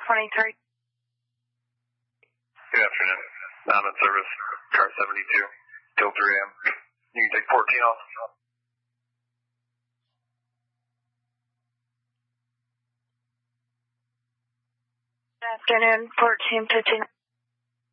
23. Good afternoon. I'm in service, car 72, till 3 a.m. You can take 14 off. Good afternoon, 1415.